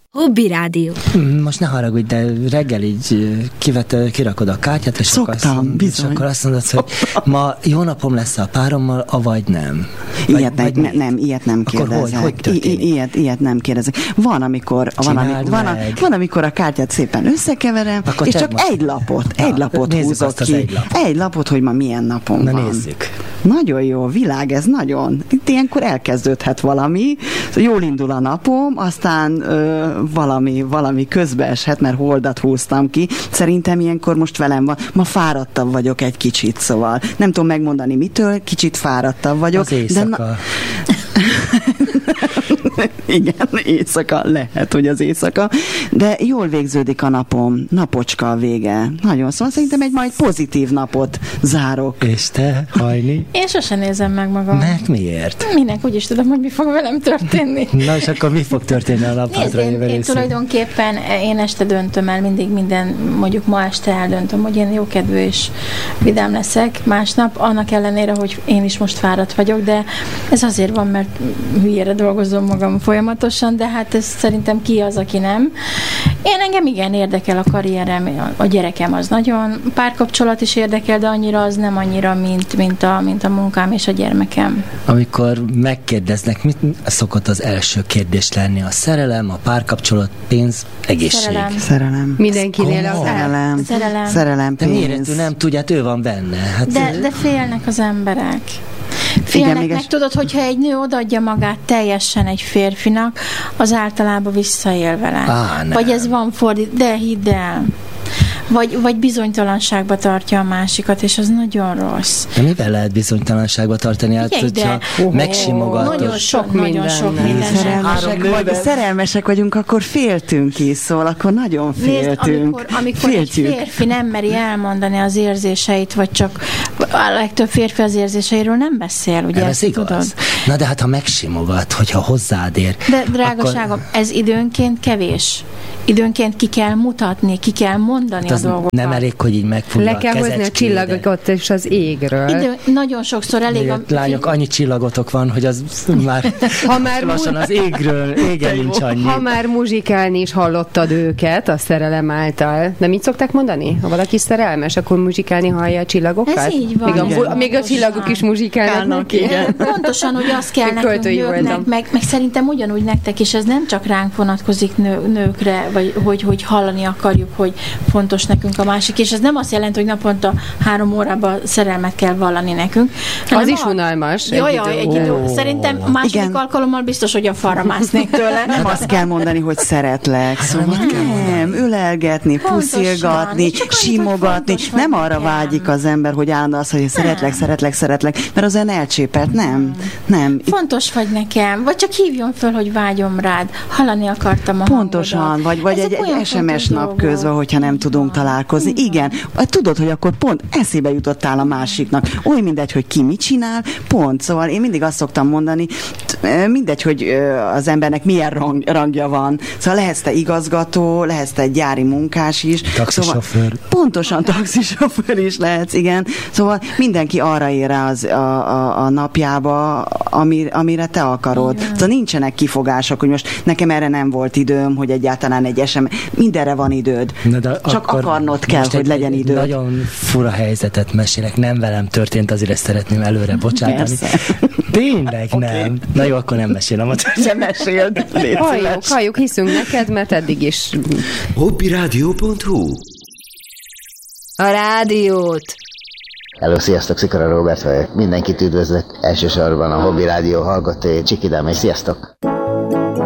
Hobby Rádió. Most ne haragudj, de reggel így kirakod a kártyát, és bizony. akkor azt mondod, hogy ma jó napom lesz a párommal, avagy nem. Ilyet nem kérdezek. Hogy történik? Ilyet nem kérdezek. Van, amikor a kártyát szépen összekeverem, akkor és csak egy lapot húzok ki. Egy lapot, hogy ma milyen napom van. Nézzük. Nagyon jó, világ, ez nagyon. Itt ilyenkor elkezdődhet valami, jól indul a napom, aztán valami közbeeshet, mert holdat húztam ki. Szerintem ilyenkor most velem van. Ma fáradtabb vagyok egy kicsit, szóval nem tudom megmondani mitől, kicsit fáradtabb vagyok. Az éjszaka. Igen, éjszaka, lehet, hogy az éjszaka, de jól végződik a napom, napocska a vége. Nagyon, szóval szerintem egy majd pozitív napot zárok. És te, Hajni? Én sosem nézem meg magam. Mert miért? Minek, úgyis tudom, hogy mi fog velem történni. Na, és akkor mi fog történni a napodra? Én tulajdonképpen én este döntöm el, mindig mondjuk ma este eldöntöm, hogy én jókedvű és vidám leszek másnap, annak ellenére, hogy én is most fáradt vagyok, de ez azért van, mert hülyére dolgozom magam folyamatosan, de hát ez szerintem ki az, aki nem. Engem igen érdekel a karrierem, a gyerekem az nagyon, párkapcsolat is érdekel, de annyira az nem annyira, mint a munkám és a gyermekem. Amikor megkérdeznek, mit szokott az első kérdés lenni? A szerelem, a párkapcsolat, pénz, egészség. Szerelem. Mindenkinél a Szerelem, pénz. De miért ő nem tudja, hát ő van benne. Hát de félnek az emberek. Félnek, meg tudod, hogyha egy nő odaadja magát teljesen egy férfinak, az általában visszaél vele. Vagy ez van de hidd el. Vagy bizonytalanságba tartja a másikat, és az nagyon rossz. De mivel lehet bizonytalanságba tartani? Hát, hogyha megsimogatod. Nagyon sok minden. Szerelmesek vagyunk, akkor féltünk is, szóval akkor nagyon féltünk. Nézd, amikor egy férfi nem meri elmondani az érzéseit, vagy csak a legtöbb férfi az érzéseiről nem beszél, ugye? Ez igaz. Na de hát, ha megsimogat, hogyha hozzád ér. De drágaságom, ez időnként kevés. Időnként ki kell mutatni, ki kell mondani a dolgokat. Nem elég, hogy így megfogja le kell hozni a csillagokat és az égről. Nagyon sokszor elég lányok, annyi csillagotok van, hogy az már lassan az égen nincs annyi. Ha már muzsikálni is hallottad őket a szerelem által. De mit szokták mondani? Ha valaki szerelmes, akkor muzsikálni hallja a csillagokat? Ez így van. Még a csillagok is muzsikálnak. Igen. Pontosan, hogy azt kell nekünk nőknek, meg szerintem ugyanúgy nektek, és ez nem csak ránk vonatkozik nőkre, vagy hogy hallani akarjuk, hogy fontos nekünk a másik, és ez nem azt jelenti, hogy naponta 3 órában szerelmet kell vallani nekünk. Az is unalmas. Egy idő. Szerintem második alkalommal biztos, hogy a falra másznék tőle. Nem azt kell mondani, hogy szeretlek. Szóval nem, ölelgetni, puszilgatni, simogatni. Nem arra vágyik az ember, hogy állandóan azt, hogy szeretlek, mert az olyan elcsépelt. Nem. Fontos vagy nekem, vagy csak hívjon föl, hogy vágyom rád. Hallani akartam a pontosan, hangodat. vagy egy SMS nap közben, hogyha nem tudunk találkozni. Igen, tudod, hogy akkor pont eszébe jutottál a másiknak. Oly mindegy, hogy ki mit csinál, pont. Szóval én mindig azt szoktam mondani, mindegy, hogy az embernek milyen rangja van. Szóval lehetsz te igazgató, lehetsz te egy gyári munkás is. Taxisofőr. Szóval, pontosan taxisofőr is lehetsz, igen. Szóval mindenki arra ér rá a napjába, amire te akarod. Igen. Szóval nincsenek kifogások, hogy most nekem erre nem volt időm, hogy egyáltalán egy mindenre van időd. Csak akarnod kell, hogy legyen időd. Nagyon fura helyzetet mesélek, nem velem történt, azért ezt szeretném előre bocsátani. Tényleg nem. Na jó, akkor nem mesélem. Nem meséld. Halljuk, hiszünk neked, mert eddig is. Hobbyradio.hu A rádiót. Hello, sziasztok, Szikora Róbert vagyok. Mindenkit üdvözlök, elsősorban a Hobby Rádió hallgatói, Csikidám, és sziasztok!